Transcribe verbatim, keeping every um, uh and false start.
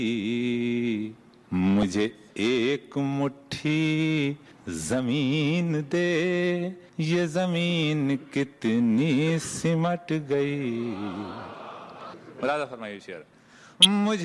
मुझे एक मुट्ठी जमीन दे, ये जमीन कितनी सिमट गई। मुझे